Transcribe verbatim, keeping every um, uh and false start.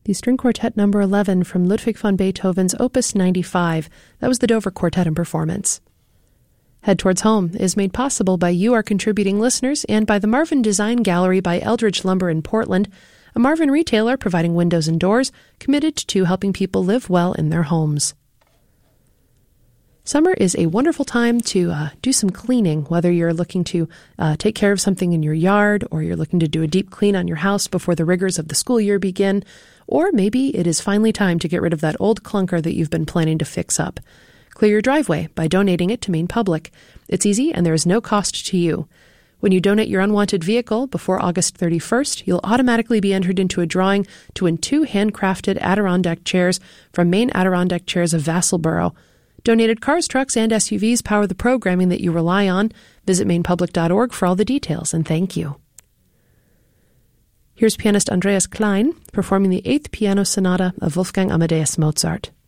The String Quartet number eleven from Ludwig van Beethoven's Opus ninety-five. That was the Dover Quartet in performance. Head Towards Home is made possible by you, our contributing listeners, and by the Marvin Design Gallery by Eldridge Lumber in Portland, a Marvin retailer providing windows and doors, committed to helping people live well in their homes. Summer is a wonderful time to uh, do some cleaning, whether you're looking to uh, take care of something in your yard, or you're looking to do a deep clean on your house before the rigors of the school year begin, or maybe it is finally time to get rid of that old clunker that you've been planning to fix up. Clear your driveway by donating it to Maine Public. It's easy and there is no cost to you. When you donate your unwanted vehicle before August thirty-first, you'll automatically be entered into a drawing to win two handcrafted Adirondack chairs from Maine Adirondack Chairs of Vassalboro. Donated cars, trucks, and S U Vs power the programming that you rely on. Visit maine public dot org for all the details, and thank you. Here's pianist Andreas Klein performing the Eighth Piano Sonata of Wolfgang Amadeus Mozart.